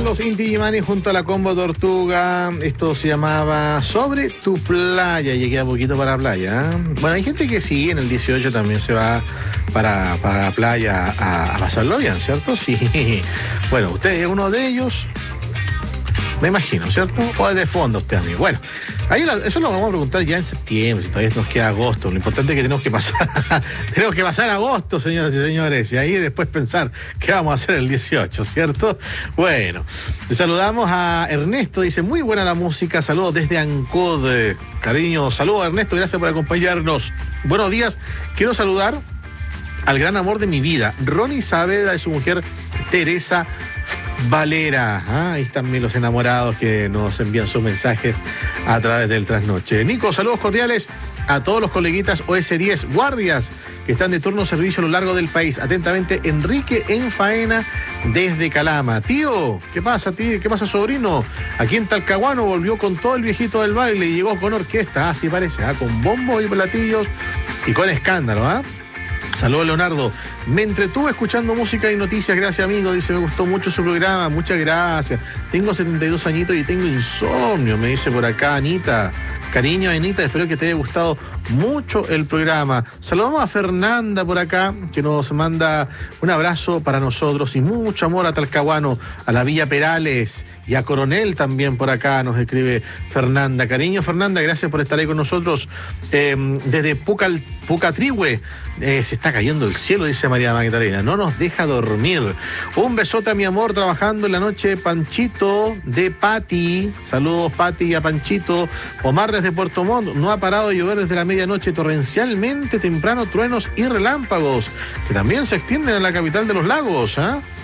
los Inti Illimani junto a la Combo Tortuga. Esto se llamaba Sobre tu playa. Llegué a poquito para la playa, ¿eh? Bueno, hay gente que sí, en el 18 también se va para la playa a pasarlo bien, ¿cierto? Sí. Bueno, usted es uno de ellos, me imagino, ¿cierto? O es de fondo usted, amigo. Bueno, ahí eso lo vamos a preguntar ya en septiembre, si todavía nos queda agosto. Lo importante es que tenemos que pasar agosto, señoras y señores, y ahí después pensar qué vamos a hacer el 18, ¿cierto? Bueno, le saludamos a Ernesto, dice, muy buena la música, saludos desde Ancud. Cariño, saludos a Ernesto, gracias por acompañarnos. Buenos días, quiero saludar al gran amor de mi vida, Ronnie Saavedra y su mujer Teresa Valera. Ahí están los enamorados que nos envían sus mensajes a través del trasnoche. Nico, saludos cordiales a todos los coleguitas OS10 guardias que están de turno servicio a lo largo del país. Atentamente, Enrique en faena desde Calama. Tío, ¿qué pasa, tío? ¿Qué pasa, sobrino? Aquí en Talcahuano volvió con todo el viejito del baile y llegó con orquesta, así parece, con bombos y platillos y con escándalo, Saludos, Leonardo. Me entretuve escuchando música y noticias, gracias, amigo. Dice, me gustó mucho su programa, muchas gracias. Tengo 72 añitos y tengo insomnio, me dice por acá Anita. Cariño, Anita, espero que te haya gustado mucho el programa. Saludamos a Fernanda por acá, que nos manda un abrazo para nosotros y mucho amor a Talcahuano, a la Villa Perales y a Coronel también por acá nos escribe Fernanda. Cariño, Fernanda, gracias por estar ahí con nosotros. Desde Pucatrihue, se está cayendo el cielo, dice María Magdalena, no nos deja dormir. Un besote a mi amor, trabajando en la noche, Panchito de Pati. Saludos, Pati, y a Panchito. Omar desde Puerto Montt, no ha parado de llover desde la medianoche torrencialmente temprano, truenos y relámpagos, que también se extienden en la capital de los lagos,